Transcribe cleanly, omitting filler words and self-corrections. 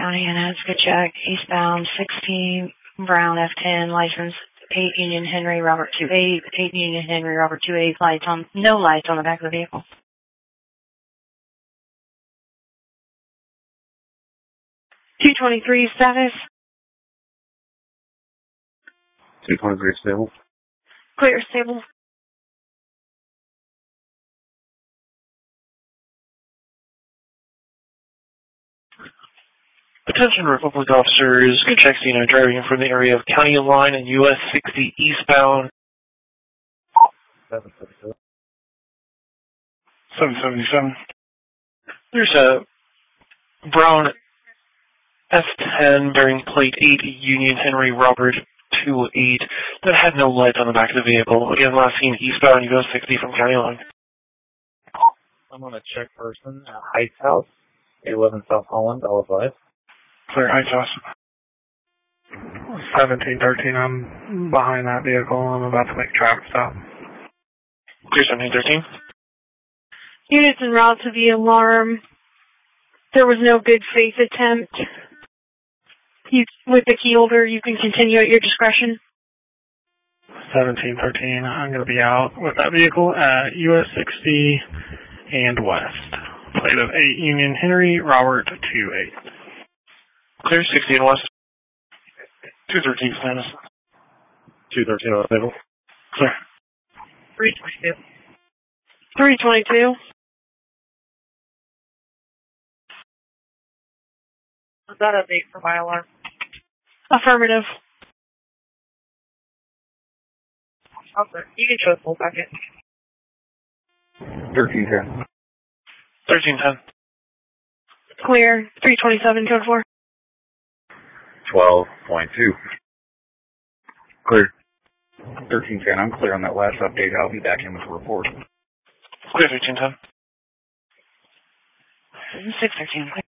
County, and that's good check. Eastbound 16 Brown F10, license 8 Union Henry Robert 28, 8 Union Henry Robert 28, no lights on the back of the vehicle. 223 status. 223 stable. Clear, stable. Attention Republic officers, good check scene driving from the area of County Line and US 60 eastbound. 777. There's a brown F10 bearing plate 8 Union Henry Robert 28 that had no lights on the back of the vehicle. Again, last seen eastbound US 60 from County Line. I'm on a check person at Heights House, 11 South Holland, L5. Clear, Heights House. 1713, I'm behind that vehicle. I'm about to make a traffic stop. Clear, 1713. Units en route to the alarm. There was no good faith attempt. With the key holder, you can continue at your discretion. 1713, I'm going to be out with that vehicle at US 60 and West. Plate of 8 Union Henry, Robert 28. Clear, 60 and West. 213 status. 213 on the table. Clear. 322. 322. Was that a date for my alarm? Affirmative. Okay. You can show us full packet. 1310. 1310. Clear. 327, code 4. 12.2. Clear. 1310, I'm clear on that last update. I'll be back in with a report. Clear, 1310. 613.